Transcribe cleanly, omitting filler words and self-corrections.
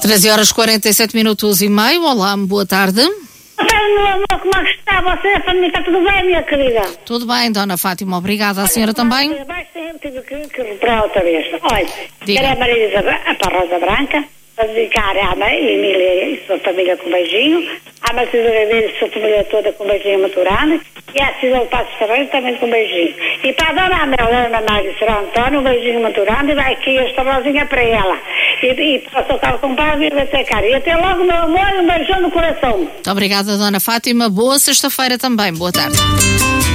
13h47 Olá, boa tarde. Meu amor, como é que está você? A família está tudo bem, minha querida? Tudo bem, Dona Fátima, obrigada. A senhora também? Tive que reparar outra vez. Olha, Diga. era a Maria para a Rosa Branca, para dedicar à Emília e sua família com beijinho, à Matilde Ribeiro e sua família toda com beijinho muito grande, e à Cidade Passos Ferreira também com beijinho. E para a Dona Amelana Mário Será Antônio, um beijinho muito grande, e vai aqui esta rosinha para ela. E para o seu carro compadre, e até cara. E até logo, meu amor, e um beijão no coração. Muito obrigada, Dona Fátima. Boa sexta-feira também. Boa tarde.